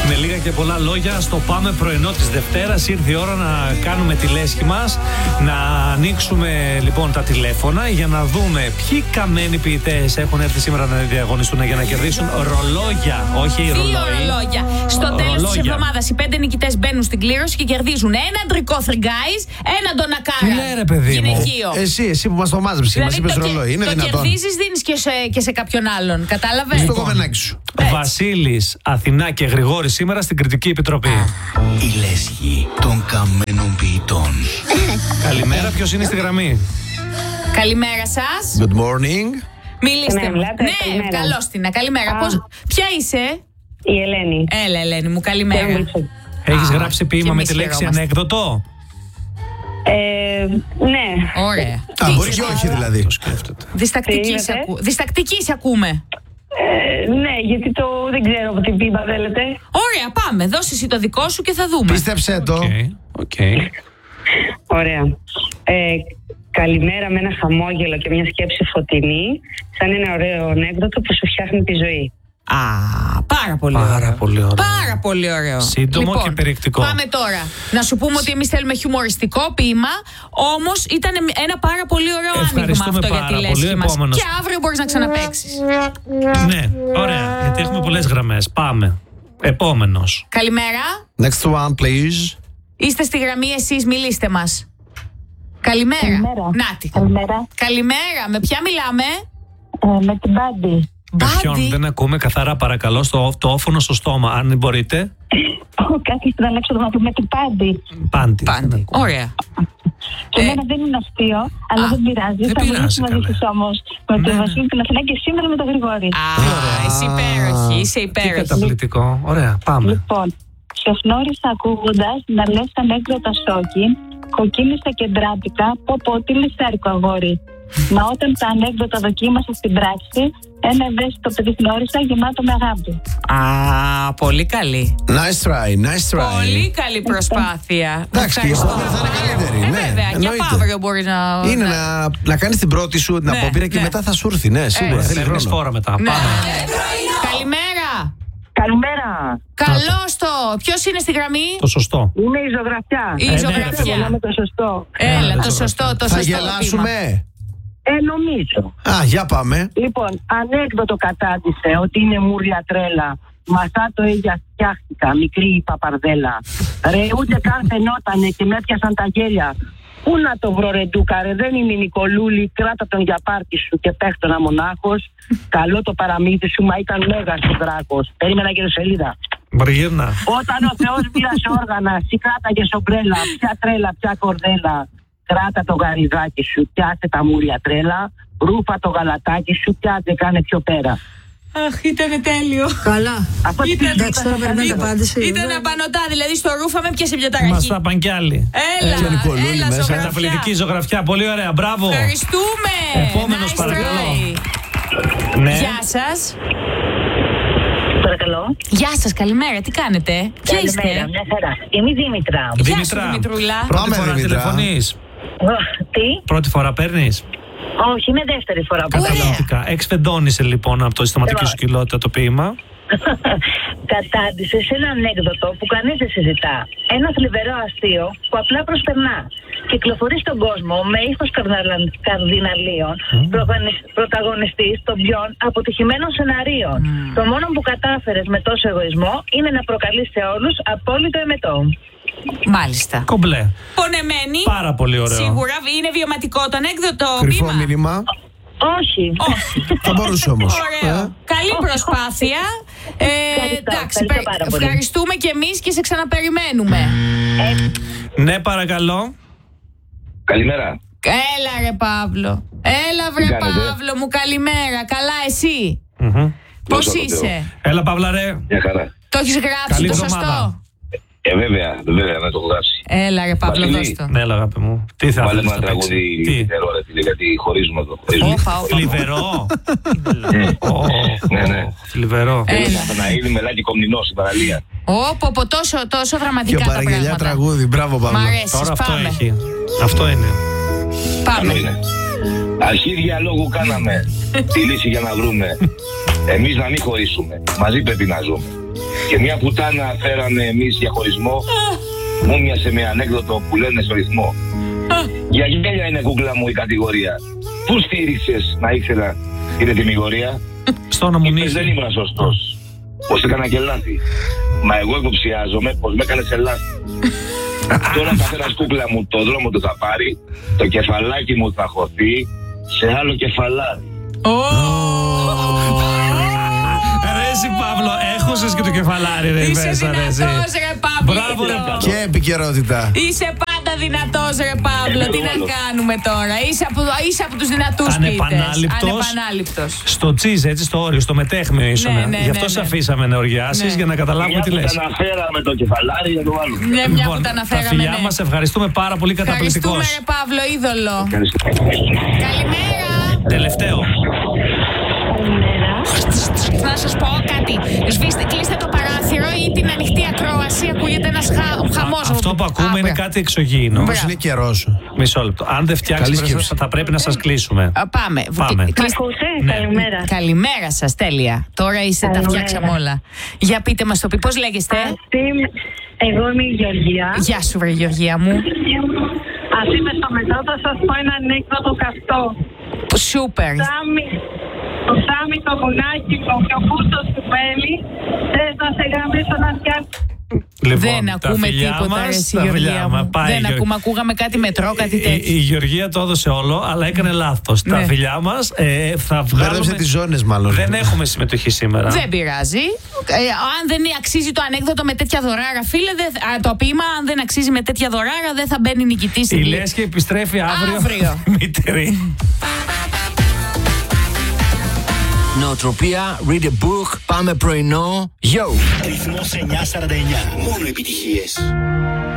Με λίγα και πολλά λόγια, στο Πάμε πρωινό της Δευτέρας ήρθε η ώρα να κάνουμε τη λέσχη μας, να ανοίξουμε λοιπόν τα τηλέφωνα για να δούμε ποιοι καμένοι ποιητές έχουν έρθει σήμερα να διαγωνιστούν για να κερδίσουν ρολόγια. Όχι δύο ρολόγια. Στο τέλος της εβδομάδας οι 5 νικητές μπαίνουν στην κλήρωση και κερδίζουν ένα αντρικό θρυγκάις, ένα ντονακάρα. Ναι, ρε παιδί μου. Εσύ που μας το μάζεψε, μας είπες ρολόι. Είναι δυνατόν? Το κερδίζεις, δίνεις και σε κάποιον άλλον. Κατάλαβες? Στο κομμενάκι σου. Βασίλης, Αθηνά και Γρηγόρη σήμερα στην Κριτική Επιτροπή. Η λέσχη των καμένων ποιητών. Καλημέρα, ποιος είναι στη γραμμή? Καλημέρα σας. Good morning. Μιλήστε μου. Ναι, καλημέρα. καλώς την. Καλημέρα. Ποια είσαι? Η Ελένη. Έλα, Ελένη μου, καλημέρα. Έχεις γράψει ποίημα με τη λέξη χαιρόμαστε. ανέκδοτο? Ναι. Ωραία. Μπορεί και όχι δηλαδή. Το σκέφτεται. Διστακτική σε ακούμε. Ναι, γιατί δεν ξέρω από τι πίπα θέλετε. Ωραία, πάμε. Δώσε εσύ το δικό σου και θα δούμε. Πίστεψε το. Οκ. Ωραία. Καλημέρα με ένα χαμόγελο και μια σκέψη φωτεινή, σαν ένα ωραίο ανέκδοτο που σου φτιάχνει τη ζωή. Πάρα πολύ ωραίο. Πάρα πολύ ωραίο. Σύντομο Λοιπόν, και περιεκτικό. Πάμε τώρα. Να σου πούμε ότι εμείς θέλουμε χιουμοριστικό ποίημα, όμως ήταν ένα πάρα πολύ ωραίο άνοιγμα αυτό για τη λέσχη μας. Και αύριο μπορείς να ξαναπαίξεις. Ναι, ωραία, γιατί έχουμε πολλές γραμμές. Πάμε. Επόμενος. Καλημέρα. Next one, please. Είστε στη γραμμή εσείς, μιλήστε μας. Καλημέρα. Νάτι. Καλημέρα. Με ποια μιλάμε? Με την Πάντη. Με ποιον? Δεν ακούμε καθαρά, παρακαλώ, το όφωνο στο στόμα, αν μπορείτε. Κάτι στην αλέξοδο να πούμε την Πάντη. Πάντη. Ωραία. Και εμένα δεν είναι αστείο, αλλά δεν πειράζει. Δεν Θα πειράζει, μιλήσουμε μαζί όμως με τον Βασίλη, την Αθηνά και σήμερα με τον Γρηγόρη. Είσαι υπέροχη, είσαι Τι υπέροχη. καταπληκτικό. Ωραία, πάμε. Λοιπόν, σε γνώρισα ακούγοντας να λες ανέκδοτα σόκι, κοκκίνησα και ντράπηκα, πω τι λυσάρικο αγόρι. Μα όταν τα ανέκδοτα δοκίμασα στην πράξη, ένα ευαίσθητο παιδί γνώρισα γεμάτο με αγάπη. Πολύ καλή. Nice try. Πολύ καλή προσπάθεια. Εντάξει, και η επόμενη θα είναι καλύτερη. Ναι, βέβαια, και από αύριο μπορεί να. Είναι να κάνεις την πρώτη σου την απόπειρα και μετά θα σου έρθει. Ναι, σίγουρα. Θέλει Παίρνεις χρόνο. φόρα μετά. Πάμε. Καλημέρα. Καλημέρα. Καλώς το. Ποιος είναι στη γραμμή? Το σωστό. Είμαι η Ζωγραφιά. Η Ζωγραφιά. Λέμε το σωστό. Έλα, το σωστό. Θα γελάσουμε. Νομίζω. Για πάμε. Λοιπόν, ανέκδοτο κατάντησε ότι είναι μούρια τρέλα. Μασά το ίδια φτιάχτηκα, μικρή η παπαρδέλα. Ρε, ούτε καν φαινότανε και με έπιασαν τα γέλια. Πού να το βρω ρε ντούκαρε, δεν είναι η Νικολούλη, κράτα τον για πάρτι σου και παίχτονα μονάχος. Καλό το παραμύθι σου, μα ήταν μέγας ο δράκος. Περίμενα και το σελίδα. Μπαργύρνα. Όταν ο Θεός μοίρασε όργανα, εσύ κράταγες ομπρέλα, ποια τρέλα, ποια κορδέλα. Κράτα το γαριδάκι σου, πιάσε τα μούρια τρέλα. Ρούφα το γαλατάκι σου, πιάτε κάνε πιο πέρα. Αχ, ήταν τέλειο. Καλά. Εντάξει, τώρα περιμένω απάντηση. Ήταν απανωτά, δηλαδή στο ρούφα με πιάσε μια ταραχή. Μας τα παν κι άλλοι. Έλα, Ζωγραφιά. Καταπληκτική Ζωγραφιά, πολύ ωραία, μπράβο. Ευχαριστούμε. Επόμενος, παρακαλώ. Ναι. Γεια σας. Παρακαλώ. Γεια σας, καλημέρα, τι κάνετε? Ποια είστε? Μια χαρά. Είμαι η Δήμητρα. Γεια σου, Δημητρούλα. Πρώτη Πάμε, φορά Δημητρά. τηλεφωνείς? Τι? Πρώτη φορά παίρνεις? Όχι, είναι δεύτερη φορά που Καταπληκτικά. Εξφεντώνησε λοιπόν από το συστηματική σου κοιλότητα το ποίημα. κατάντησε σε ένα ανέκδοτο που κανείς δεν συζητά. Ένα θλιβερό αστείο που απλά προσπερνά. Κυκλοφορεί στον κόσμο με ύφος καρδιναλίων, πρωταγωνιστής των πιο αποτυχημένων σεναρίων. Το μόνο που κατάφερες με τόσο εγωισμό είναι να προκαλείς σε όλους απόλυτο εμετό. Μάλιστα. Κομπλέ. Πονεμένη. Πάρα πολύ ωραίο. Σίγουρα είναι βιωματικό το ανέκδοτο Κρυφό ποίημα. μήνυμα. Όχι. Θα μπορούσε όμως. Ωραίο. Καλή προσπάθεια. Εντάξει, πάρα πολύ. ευχαριστούμε και εμείς και σε ξαναπεριμένουμε. Ναι, παρακαλώ. Καλημέρα. Έλα ρε Παύλο. Έλα βρε Τι κάνετε? Παύλο μου, καλημέρα. Καλά εσύ? Πώς Δόξα τω είσαι? Θεώ. Έλα, Παύλα, ρε. Μια χαρά. Το έχεις γράψει Καλή το εβδομάδα. σωστό? Βέβαια, να το έχω γράψει. Έλα ρε Παύλο, Βασίλη. δώσ' το. Ναι, έλα, αγάπη μου. Τι θα Βάλε θέλεις με να ένα τραγούδι παίξεις? Τι? θλιβερό, ρε φίλε, γιατί χωρίζουμε εδώ. Όπα. Θλιβερό. Ναι. Θλιβερό. Έλα. Να είναι μελάκι κομνηνό στην παραλία. Πω, τόσο Και δραματικά ο τα παραγγελιά πράγματα. τραγούδι. Μπράβο, Μ' Παύλο. αρέσει. Τώρα αυτό Πάμε. έχει. Αυτό είναι. Πάμε. Αυτό είναι. Αρχίδια λόγου κάναμε τη λύση για να βρούμε. Εμείς να μην χωρίσουμε. Μαζί πρέπει να ζούμε. Και μια πουτάνα φέραμε εμείς για χωρισμό. Μου μοιάσε με ανέκδοτο που λένε στο ρυθμό. Για γέλια είναι, κούκλα μου, η κατηγορία. Πού στήριξες να ήξερα την ετοιμιγορία? Στο να μου νύχει. Δεν ήμουν σωστός. Πως έκανα και λάθη. Μα εγώ υποψιάζομαι πως με έκανες λάθη. Τώρα καθένας, κούκλα μου, το δρόμο του θα πάρει. Το κεφαλάκι μου θα χωθεί σε άλλο κεφαλάρι. Αρέσει, Παύλο, έχωσες και το κεφαλάρι, ρε. Είσαι δυνατός, ρε Παύλο. Μπράβο, ρε Παύλο. Και επικαιρότητα. Είσαι πάντα δυνατός, ρε Παύλο. Τι να κάνουμε τώρα? Είσαι από τους δυνατούς ποιητές. Ανεπανάληπτος. Στο τσίζ, έτσι, στο όριο, στο μετέχμιο ήσουν. Γι' αυτό σε αφήσαμε να οργιάσεις, για να καταλάβουμε τι λες. Μια που τα αναφέραμε το κεφαλάρι για το άλλο. Ναι, μια που τα αναφέραμε. Τα φιλιά μας, ευχαριστούμε πάρα πολύ, καταπληκτικός. Ευχαριστούμε, ρε Παύλο, είδωλο. Καλημέρα. Τελευταίο. Να σας πω κάτι. Κλείστε το παράθυρο ή την ανοιχτή ακρόαση. Ακούγεται ένας χαμός. Αυτό που ακούμε είναι κάτι εξωγήινο. Πώς είναι καιρός. Μισό λεπτό. Αν δεν φτιάξουμε, θα πρέπει να σας κλείσουμε. Πάμε. Καλημέρα. Καλημέρα σας, τέλεια. Τώρα τα φτιάξαμε όλα. Για πείτε μας το πει. Πώς λέγεστε? Εγώ είμαι η Γεωργία. Γεια σου, βρε Γεωργία μου. Ας είμαι στο μετρό, θα σας πω ένα ανέκδοτο καυτό. Σούπερ. Το Σάμι το μουνάκι και ο Κούστος του Πέλη, θες να σε γαμίσω να φτιάξεις. Λοιπόν, δεν ακούμε τίποτα, ρε Γεωργία μου. Δεν ακούμε, ακούγαμε κάτι μετρό, κάτι τέτοιο. Η Γεωργία το έδωσε όλο, αλλά έκανε λάθος. Τα φιλιά μας θα βγάλουμε. Μπέρδεψε τις ζώνες, μάλλον. Δεν έχουμε συμμετοχή σήμερα. Δεν πειράζει. Αν δεν αξίζει το ανέκδοτο με τέτοια δωράρα, φίλε, το ποίημα, αν δεν αξίζει με τέτοια δωράρα, δεν θα μπαίνει νικητής. Η Λέσχη επιστρέφει αύριο. Μητρή. Νοοτροπία, read a book, πάμε πρωινό, yo! Ρυθμός 949, μόνο επιτυχίες.